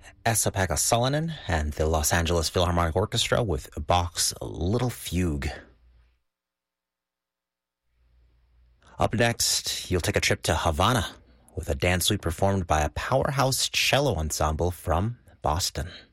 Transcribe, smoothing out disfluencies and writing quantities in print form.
Esa-Pekka Salonen and the Los Angeles Philharmonic Orchestra with Bach's Little Fugue. Up next, you'll take a trip to Havana with a dance suite performed by a powerhouse cello ensemble from Boston.